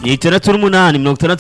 itandatu n'umunani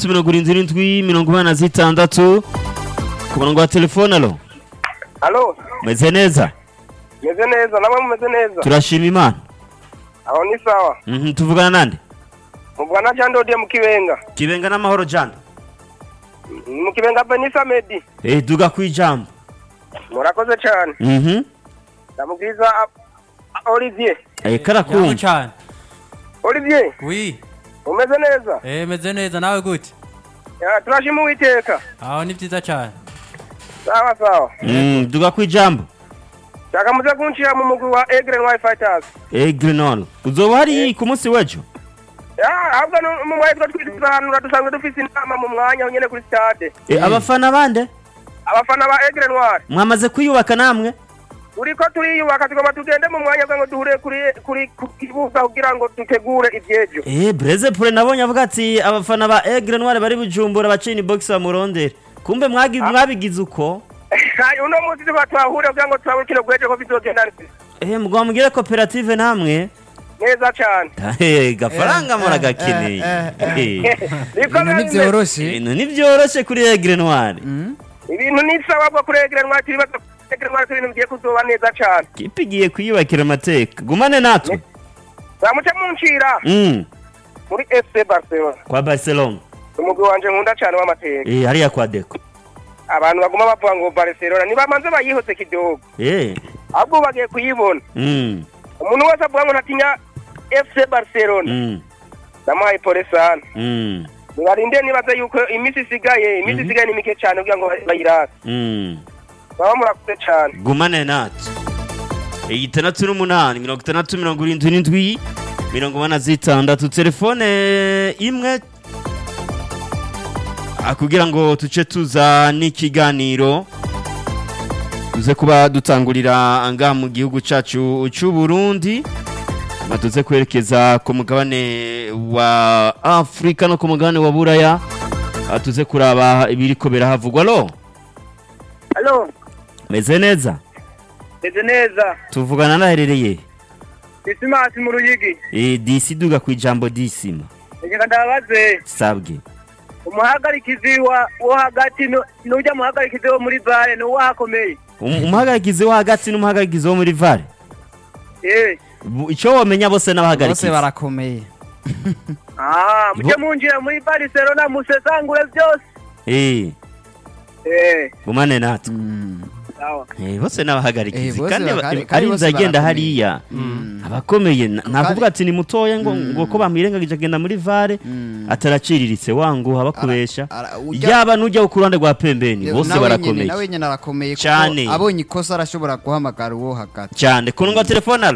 677 ku murongo wa telefone. Alo Alo, meze neza? meze neza, namwe mumeze neza. Turashima Imana. Aho ni sawa. Tuvugana nande? Mubwana Jando de Mukibenga. Kibenga n'amahoro Jando. Mukibenga Benisa Medi. Duga kwijambo. Murakoze cyane. Ndamubwiza Olivier. Karakumva cyane. Olivier. Oui. Umeze neza? Meze neza nawe gute? Turashima Uwiteka. Aho ni byiza cyane. Sawa sawa. Duga kwijambo. Shaka muze kunshira mu mugwi wa Aigle Noir Fighters. Aigle Noir. Uzoba hari ku munsi wejo? Ahubwo mu mwanya twitsanura dusanzwe dufise inama mu mwanya nyene kuri stade. Abafana bande? Abafana ba Aigle Noir. Mwamaze kwiyubaka namwe? Uriko turiyubaka tugomba tugende mu mwanya ngo duhure kuri kibuga kugira ngo dutegure ivyejo. Breze Pure nabonye avuga ati abafana ba Aigle Noir bari Bujumbura bacini box wa Murondera. Kumbe mwabigize uko? Uno munsi twahura kugira ngo turabe kino gwejo ko bizogenda nzi. Mugwa mugire koperative namwe? Neza cyane. Gafaranga muragakeneye. Ni byoroshe kuri Aigle Noir. Ibintu ni sawa bwo kuri Aigle Noir turibaza Aigle Noir ibintu bigiye kuzoba neza cyane. Kipigiye kwiyubakira amateka. Gumane natwe. Zamuce munshira. Muri FC Barcelona. Kwa Barcelona. Umugwi wanje nkunda cyane w'amateka. Hariya kwa Deco. Abantu baguma bavuga ngo Barcelona ni bamanze bayihose kidogo. Ahubwo bagiye kuyibona. Umuntu wese avuga ngo ntatinya FC Barcelona. Ndamaye pole sana. Nibarinde nibaza yuko imisi isigaye ni mike cyane kugira ngo bayirase. Baba murakoze cyane. Gumane natwe. 678 677 telefone imwe kugira ngo tuce tuza n'ikiganiro tuze kuba dutangurira anga mu gihugu cyacu cy'u Burundi matuze kwerekeza ku mugabane wa Afrika no ku mugabane wa Buraya tuze kuraba ibiriko birahavugwa. Allo meze neza? Meze neza. Tuvugana naherereye Disima mu Ruyigi. DC duga kwijambo Disima. Reka ndabaze. Sabwe. Umuhagarikizi wo hagati n'ujya muhagarikizi wo muri Vare no wakomeye. Umuhagarikizi wo hagati n'umuhagarikizi wo muri Vare. Icyo wamenya bose n'abahagarikizi. Bose barakomeye. Muje munjira muri Barcelona musesangure byose. Gumane natwe. Bose n'abahagarikizi kandi ari nzagenda hariya abakomeye nakuvuga ati ni mutoya ngo ko bamwirengagije agenda muri Vare ataraciriritse wangu habakubesha yaba nujya ukurande rwa pembeni bose barakomeye nawe nyene arakomeye kuko abonye ikosa arashobora guhamagara uwo hagati cyane kununga telefone.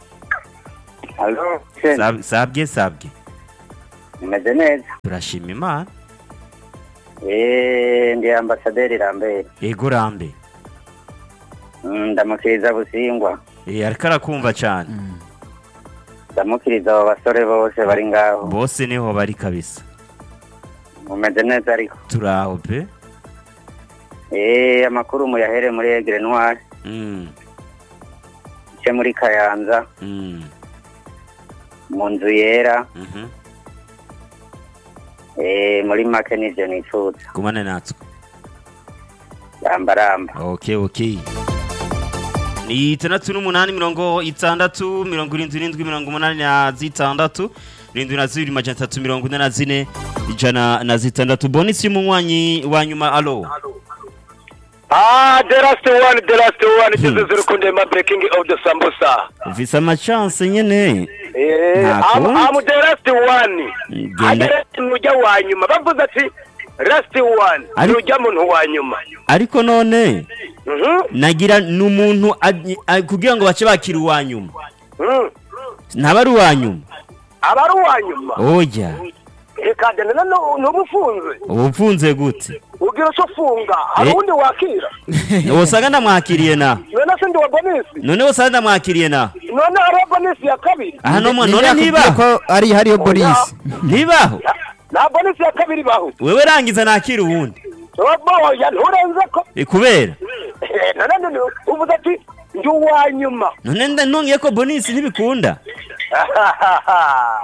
Allo sabwe meze neza turashima Imana. Ndi ambasaderi Rambe. Rambe ndamukiriza Busingwa. Ariko arakumva cyane. Ndamukiriza abo basore bose bari ngaho. Bose niho bari kabisa. Mumeze neza ariko. Turaho pe. Amakuru muyahere muri Aigle Noir. Cye muri Kayanza. Mu nzu yera. Muri make n'ivyo nifuza. Gumane natwe. Ramba. Okay. Ni 678 677 744 bonus y'umunywanyi wa nyuma. Allo the last one Jesus Rukundema breaking of the sambusa. Visa amachance nyene. I'm the last one. Agere nujya wa nyuma bavuze ati last one nujya muntu wa nyuma. Ariko none nagira n'umuntu kugira ngo bace bakira uwa nyuma. Ntabari uwa nyuma. Abari uwa nyuma. Oya. Reka dena n'ubufunze. Ubufunze gute? Ugira cyo funga arundi wakira. Wosaga ndamwakiriye na. None se ndi wa bonus. None wosaga ndamwakiriye na. None ari bonus ya kabiri. None niba ko ari hariyo bonus. Nibaho. Na bonus ya kabiri baho. Wewe rangiza nakira uwundi. Obo ya nturenze ko. Kubera. None uvuze ati ndi uwa nyuma. None nongiye ko bonus ntibikunda.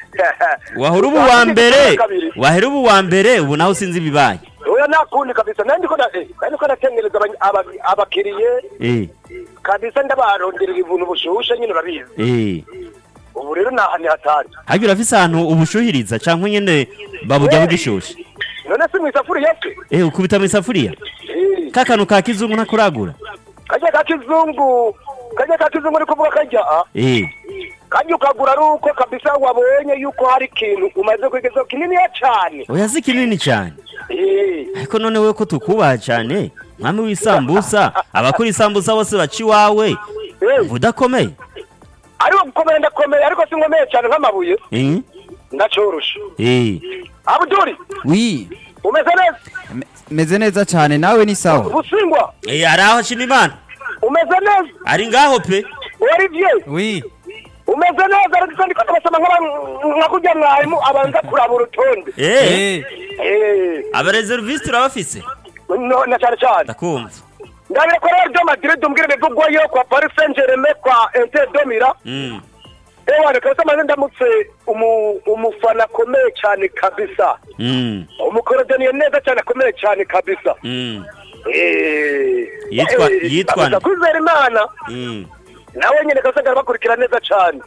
wahora ubu wa mbere wahera ubu wa mbere ubu naho sinzi bibaye oya nakundi kabisa nandiko natengereza abakiriye kabisa ndabaronderera ibintu bushushe nyine urabizi ubu rero nahani hatari hajya urafise ahantu ubushuhiriza canke nyene babujya bugishushe none si mwisafuriya se ukubita mwisafuriya kakanu ka kizungu ntakuragura kajya ka kizungu ni kuvuga kajya kajya ukagura ari uko kabisa wabonye yuko hari ikintu umaze kwigezaho kinini cyane oya si kinini cyane ariko none we ko tukubaha cyane mwami w'isambusa abakora isambusa bose baci wawe udakomeye ariko gukomeye ndakomeye ariko si nkomeye cyane nk'amabuye ndacorosha Abduri wi umeze neza meze neza cyane nawe ni sawa Busingwa araho Shimimana umeze neza ari ngaho pe Olivier wi umeze neza ariko ndiko ndabasama nkakujya mwarimu abanza kuraba urutonde abareserviste urabafise no na cyane ndakumva ndabira ko Real Madrid umbwire bivugwayo kwa Paris Saint-Germain kwa Inter de Milan ewana kabisa maze ndamutse umufana akomeye cyane kabisa umukorodoniye neza cyane akomeye cyane kabisa yitwa kwizera imana nawe nyine kabisa bakurikira neza cyane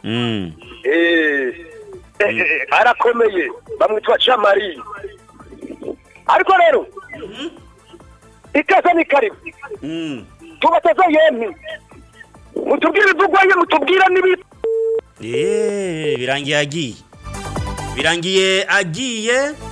arakomeye bamwitwa Chamari ariko rero ikaza ni karibu tubateze yempi mutubwire ibivugwayo mutubwire n'ibiti birangiye agiye